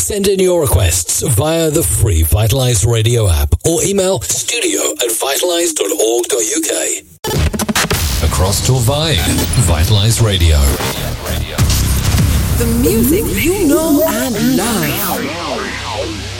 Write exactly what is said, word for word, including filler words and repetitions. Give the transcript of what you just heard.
Send in your requests via the free Vitalize Radio app or email studio at vitalize dot org dot uk. Across Torvine, Vitalize Radio. The music you know and love.